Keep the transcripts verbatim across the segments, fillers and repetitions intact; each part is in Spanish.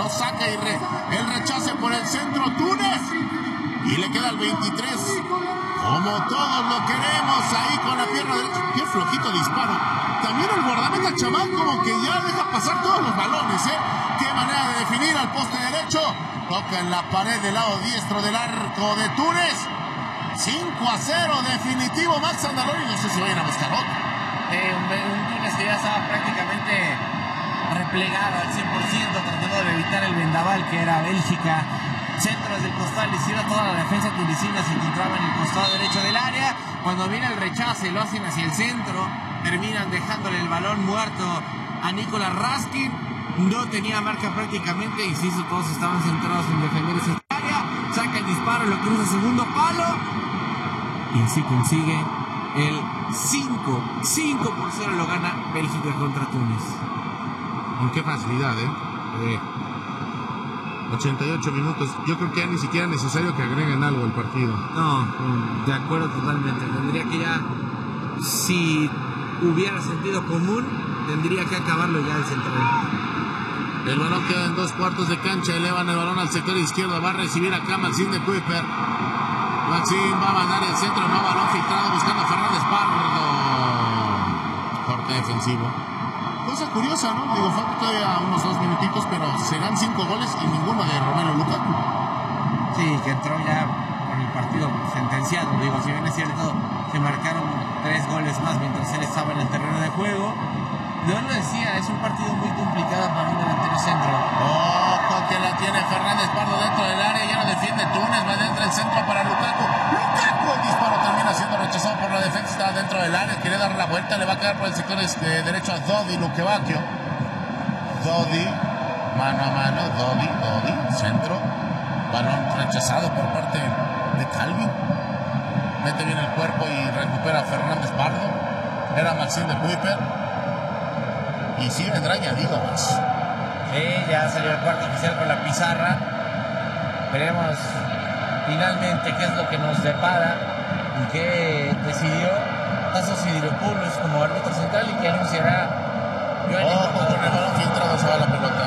lo saca y re, el rechace por el centro Túnez. Y le queda el veintitrés. Como todos lo queremos, ahí con la pierna derecha. Qué flojito disparo. También el guardameta chaval como que ya deja pasar todos los balones, ¿eh? Qué manera de definir al poste derecho. Toca en la pared del lado diestro del arco de Túnez. cinco a cero definitivo Max Andaloni. No sé si vayan a buscar otro. Eh, un, un Túnez que ya estaba prácticamente replegado al cien por ciento, tratando de evitar el vendaval que era Bélgica. Centro desde el costado izquierdo, toda la defensa tunecina se encontraba en el costado derecho del área. Cuando viene el rechace, lo hacen hacia el centro, terminan dejándole el balón muerto a Nicolás Raskin. No tenía marca prácticamente, insisto, todos estaban centrados en defender esa área. Saca el disparo, lo cruza segundo palo y así consigue el cinco, cinco por cero lo gana Bélgica contra Túnez. Con qué facilidad, ¿eh? eh ochenta y ocho minutos. Yo creo que ya ni siquiera es necesario que agreguen algo al partido. No, de acuerdo totalmente. Tendría que ya, si hubiera sentido común, tendría que acabarlo ya el central. El balón queda en dos cuartos de cancha. Elevan el balón al sector izquierdo. Va a recibir acá Maxime de Kuiper. Maxime va a mandar el centro. No, balón filtrado buscando a Fernández Pardo. Corte defensivo. Cosa curiosa, ¿no? Digo, falta todavía unos dos minutitos, pero serán cinco goles y ninguno de Romelu Lukaku. Sí, que entró ya con el partido sentenciado. Digo, si bien es cierto, se marcaron tres goles más mientras él estaba en el terreno de juego. Yo lo decía, es un partido muy complicado para un delantero centro. Ojo que la tiene Fernández Pardo dentro del área, ya lo defiende Túnez, va dentro del centro para Lukaku. Lukaku, el disparo termina siendo rechazado por la defensa, estaba dentro del área, quiere dar la vuelta, le va a quedar por el sector este, derecho a Dodi Lukebakio. Dodi, mano a mano, Dodi, Dodi, centro, balón rechazado por parte de Calvin. Mete bien el cuerpo y recupera a Fernández Pardo. Era Maxime de Kuiper. Y sí vendrá añadido más. Sí, ya salió el cuarto oficial con la pizarra. Veremos finalmente qué es lo que nos depara y qué decidió Tasos Sidiropoulos como árbitro central y que anunciará. Ojo con el balón filtrado, se va la pelota.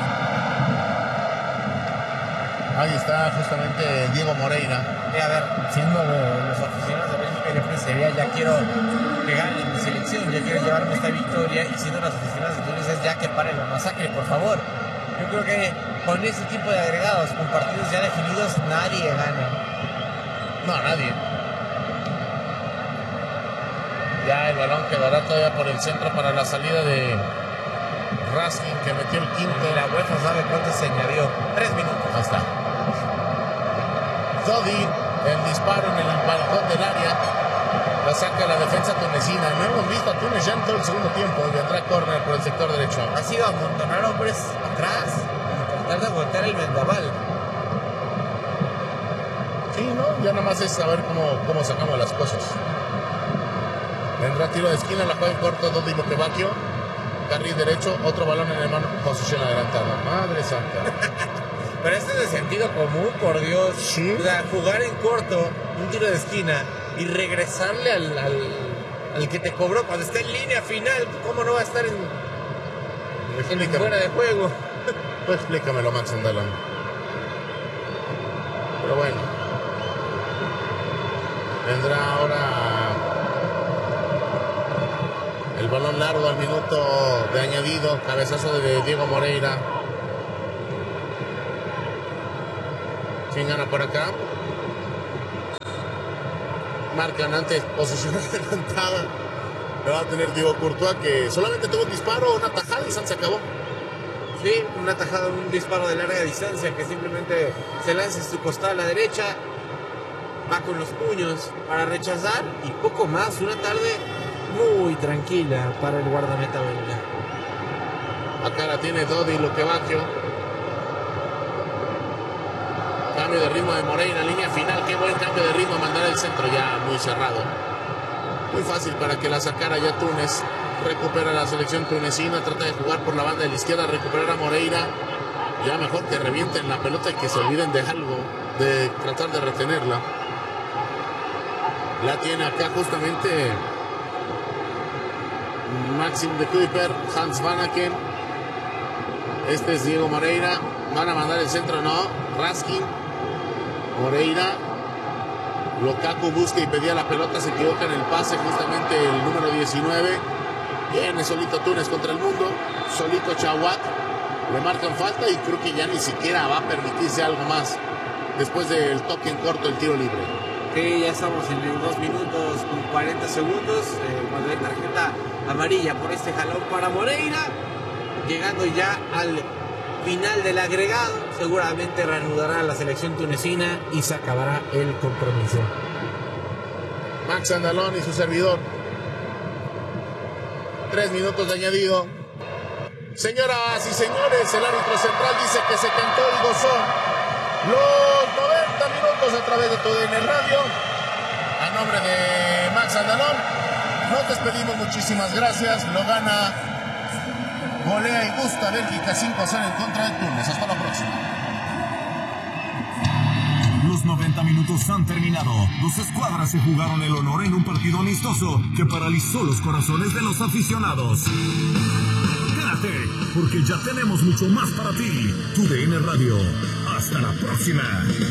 Ahí está justamente Diego Moreira. Eh, a ver, siendo los aficionados de Bélgica y de Princería, ya quiero que gane mi selección, ya quiero llevarme esta victoria, y siendo los aficionados de Túnez es ya que pare la masacre, por favor. Yo creo que con ese tipo de agregados, con partidos ya definidos, nadie gana. No, nadie. Ya el balón quedará todavía por el centro para la salida de Raskin, que metió el quinto. Y la UEFA sabe cuánto se añadió. Tres minutos. Ahí está. Dodi, el disparo en el balcón del área. La saca la defensa tunecina. No hemos visto a Túnez ya en todo el segundo tiempo. Vendrá córner por el sector derecho. Ha sido amontonar hombres atrás, tratar de aguantar el vendaval. Sí, ¿no? Ya nada más es saber cómo, cómo sacamos las cosas. Vendrá tiro de esquina, la juega en corto Dodi Lukebakio. Carril derecho, otro balón en el mano, posición adelantada. Madre santa. Pero esto es de sentido común, por Dios. Sí. O sea, jugar en corto, un tiro de esquina, y regresarle al, al, al que te cobró cuando está en línea final. ¿Cómo no va a estar en, en fuera de juego? Pues explícamelo, Max Andaloni. Pero bueno. Vendrá ahora el balón largo al minuto de añadido. Cabezazo de Diego Moreira. ¿Quién gana por acá? Marcan antes posición adelantada. Lo va a tener Diego Courtois, que solamente tuvo un disparo, una tajada y se acabó. Sí, una tajada, un disparo de larga distancia que simplemente se lanza en su costado a la derecha, va con los puños para rechazar y poco más. Una tarde muy tranquila para el guardameta belga. Acá la tiene Dodi Lukebakio. Cambio de ritmo de Moreira, línea final. Qué buen cambio de ritmo, mandar el centro ya muy cerrado. Muy fácil para que la sacara ya Túnez. Recupera la selección tunecina, trata de jugar por la banda de la izquierda, recuperar a Moreira. Ya mejor que revienten la pelota y que se olviden de algo, de tratar de retenerla. La tiene acá justamente Maxime de Kuiper, Hans Vanaken. Este es Diego Moreira. Van a mandar el centro, no. Raskin. Moreira. Lukaku busca y pedía la pelota. Se equivoca en el pase. Justamente el número diecinueve. Viene solito Túnez contra el mundo. Solito Chahuac. Le marcan falta y creo que ya ni siquiera va a permitirse algo más. Después del toque en corto, el tiro libre. Sí, ya estamos en los dos minutos con cuarenta segundos. Eh, cuando hay tarjeta amarilla por este jalón para Moreira. Llegando ya al final del agregado, seguramente reanudará la selección tunecina y se acabará el compromiso. Max Andalón y su servidor. Tres minutos de añadido. Señoras y señores, el árbitro central dice que se cantó y gozó los noventa minutos a través de T U D N Radio. A nombre de Max Andalón, nos despedimos. Muchísimas gracias. Lo gana, golea y gusta Bélgica cinco a cero en contra de Túnez. Hasta la próxima. Los noventa minutos han terminado. Dos escuadras se jugaron el honor en un partido amistoso que paralizó los corazones de los aficionados. Quédate, porque ya tenemos mucho más para ti. T U D N Radio. Hasta la próxima.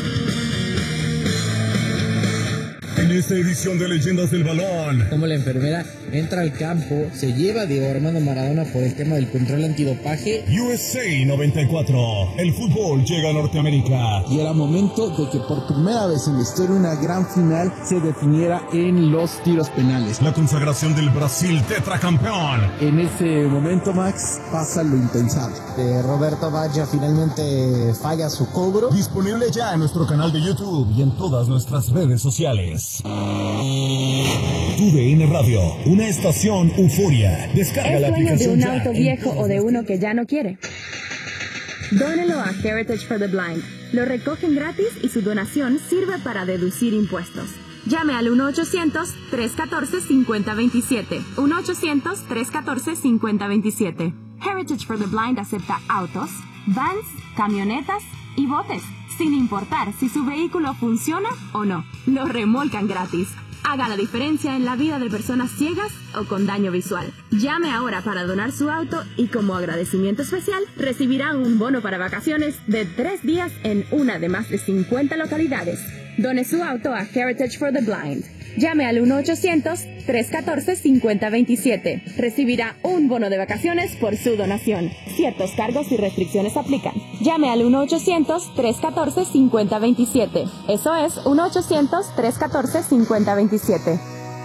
En esta edición de Leyendas del Balón, como la enfermera entra al campo, se lleva a Diego Armando Maradona por el tema del control antidopaje. U S A noventa y cuatro, el fútbol llega a Norteamérica. Y era momento de que por primera vez en la historia una gran final se definiera en los tiros penales. La consagración del Brasil tetracampeón. En ese momento, Max, pasa lo impensable. Eh, Roberto Baggio finalmente falla su cobro. Disponible ya en nuestro canal de YouTube y en todas nuestras redes sociales. T U D N Radio, una estación euforia. Descarga ¿Es la dueño aplicación de un ya auto en viejo todas o de nuestras- uno que ya no quiere? Dónelo a Heritage for the Blind. Lo recogen gratis y su donación sirve para deducir impuestos. Llame al uno ochocientos, tres uno cuatro, cinco cero dos siete. uno ochocientos, tres uno cuatro, cinco cero dos siete. Heritage for the Blind acepta autos, vans, camionetas y botes, sin importar si su vehículo funciona o no. Lo remolcan gratis. Haga la diferencia en la vida de personas ciegas o con daño visual. Llame ahora para donar su auto y como agradecimiento especial recibirá un bono para vacaciones de tres días en una de más de cincuenta localidades. Done su auto a Heritage for the Blind. Llame al uno ochocientos, tres uno cuatro, cinco cero dos siete. Recibirá un bono de vacaciones por su donación. Ciertos cargos y restricciones aplican. Llame al uno ochocientos, tres uno cuatro, cinco cero dos siete. Eso es uno ochocientos, tres uno cuatro, cinco cero dos siete.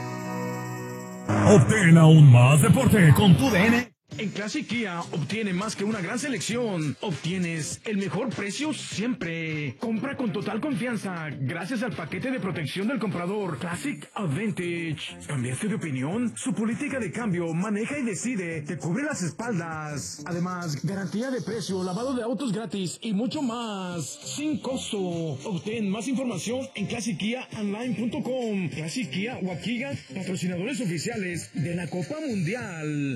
Obtén aún más deporte con T U D N. En Classic Kia obtiene más que una gran selección. Obtienes el mejor precio siempre. Compra con total confianza gracias al paquete de protección del comprador Classic Advantage. ¿Cambiaste de opinión? Su política de cambio maneja y decide. Te cubre las espaldas. Además, garantía de precio, lavado de autos gratis y mucho más. Sin costo. Obtén más información en classic kia online punto com. Classic Kia Waukegan, patrocinadores oficiales de la Copa Mundial.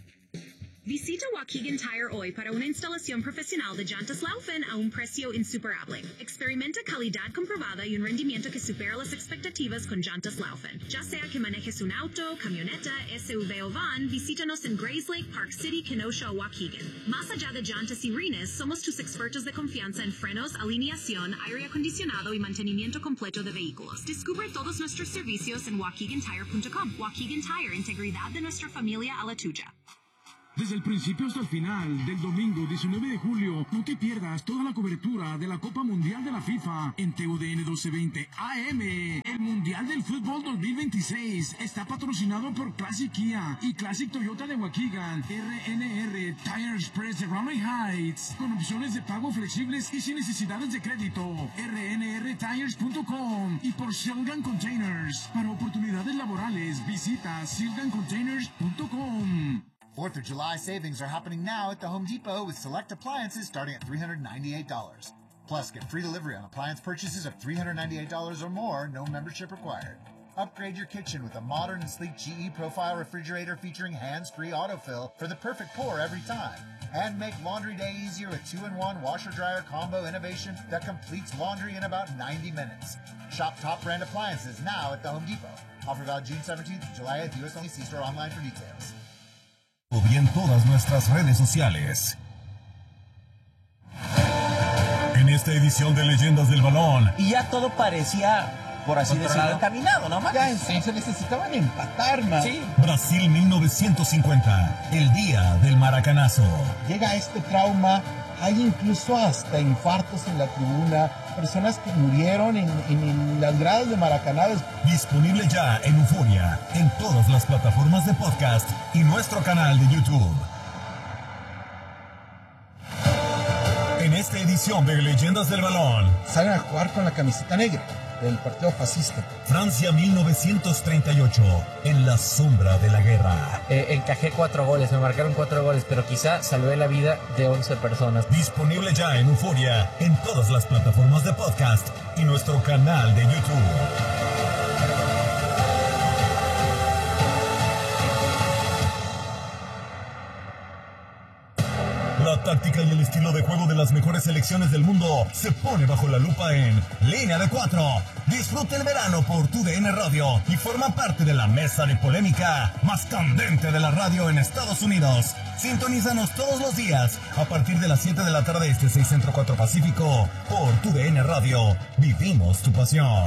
Visita Waukegan Tire hoy para una instalación profesional de llantas Laufen a un precio insuperable. Experimenta calidad comprobada y un rendimiento que supera las expectativas con llantas Laufen. Ya sea que manejes un auto, camioneta, S U V o van, visítanos en Grays Lake, Park City, Kenosha o Waukegan. Más allá de llantas y rines, somos tus expertos de confianza en frenos, alineación, aire acondicionado y mantenimiento completo de vehículos. Descubre todos nuestros servicios en waukegan tire punto com. Waukegan Tire, integridad de nuestra familia a la tuya. Desde el principio hasta el final del domingo diecinueve de julio, no te pierdas toda la cobertura de la Copa Mundial de la FIFA en T U D N doce veinte A M. El Mundial del Fútbol dos mil veintiséis está patrocinado por Classic Kia y Classic Toyota de Waukegan, R N R Tire Express de Raleigh Heights, con opciones de pago flexibles y sin necesidades de crédito, R N R tires punto com, y por Silgan Containers. Para oportunidades laborales, visita silgan containers punto com. fourth of July savings are happening now at the Home Depot with select appliances starting at three hundred ninety-eight dollars. Plus, get free delivery on appliance purchases of three hundred ninety-eight dollars or more, no membership required. Upgrade your kitchen with a modern and sleek G E Profile refrigerator featuring hands-free autofill for the perfect pour every time. And make laundry day easier with two in one washer-dryer combo innovation that completes laundry in about ninety minutes. Shop top brand appliances now at the Home Depot. Offer valid June seventeenth to July eighth, U S only. See store online for details. O bien todas nuestras redes sociales. esta edición de Leyendas del Balón. Y ya todo parecía, por así decirlo, encaminado, ¿no, Max? Ya en sí, se necesitaban empatar, man. Sí. Brasil mil novecientos cincuenta, el día del maracanazo. Llega este trauma, hay incluso hasta infartos en la tribuna, personas que murieron en, en, en las gradas de Maracaná. Disponible ya en Euforia, en todas las plataformas de podcast y nuestro canal de YouTube. En esta edición de Leyendas del Balón, salen a jugar con la camiseta negra del partido fascista. Francia mil novecientos treinta y ocho, en la sombra de la guerra. Eh, encajé cuatro goles, me marcaron cuatro goles, pero quizá salvé la vida de once personas. Disponible ya en Euforia, en todas las plataformas de podcast y nuestro canal de YouTube. La táctica y el estilo de juego de las mejores selecciones del mundo se pone bajo la lupa en Línea de Cuatro. Disfruta el verano por tu D N Radio y forma parte de la mesa de polémica más candente de la radio en Estados Unidos. Sintonízanos todos los días a partir de las siete de la tarde este, seis Centro, cuatro Pacífico por tu D N Radio. Vivimos tu pasión.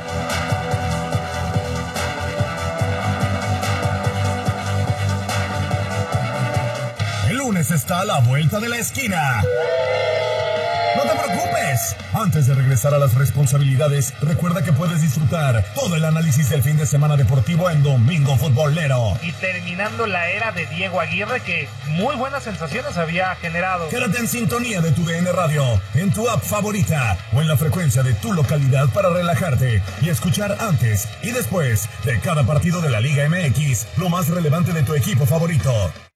El lunes está a la vuelta de la esquina. No te preocupes. Antes de regresar a las responsabilidades, recuerda que puedes disfrutar todo el análisis del fin de semana deportivo en Domingo Futbolero. Y terminando la era de Diego Aguirre, que muy buenas sensaciones había generado. Quédate en sintonía de tu D N Radio, en tu app favorita o en la frecuencia de tu localidad para relajarte y escuchar antes y después de cada partido de la Liga M X lo más relevante de tu equipo favorito.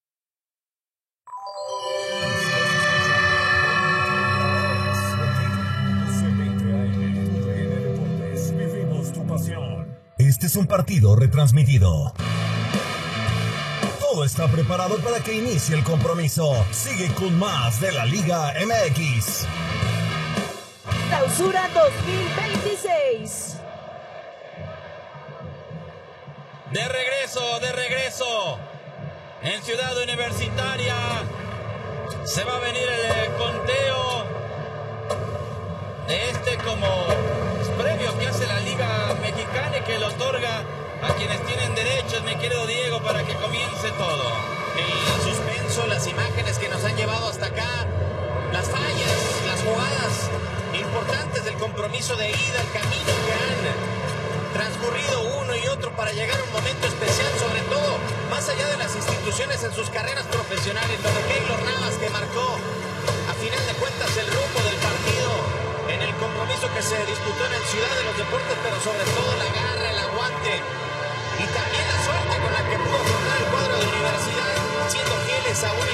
Este es un partido retransmitido. Todo está preparado para que inicie el compromiso. Sigue con más de la Liga M X. Clausura dos mil veintiséis. De regreso, de regreso. En Ciudad Universitaria se va a venir el conteo de este como premio que hace la Liga Mexicana y que le otorga a quienes tienen derechos, mi querido Diego, para que comience todo. El suspenso, las imágenes que nos han llevado hasta acá, las fallas, las jugadas importantes del compromiso de ida, el camino que han transcurrido uno y otro para llegar a un momento especial, sobre todo más allá de las instituciones en sus carreras profesionales, lo de Keylor Navas, que marcó a final de cuentas el rumbo del partido en el compromiso que se disputó en el Ciudad de los Deportes, pero sobre todo la garra, el aguante y también la suerte con la que pudo afrontar el cuadro de Universidad, siendo fieles a un